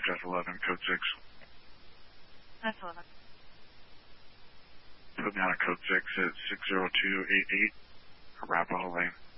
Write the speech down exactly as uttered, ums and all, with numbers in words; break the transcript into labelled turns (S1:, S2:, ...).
S1: F F eleven, code six.
S2: F eleven.
S1: Put me on a code six at six zero two eight eight, Arapahoe Lane.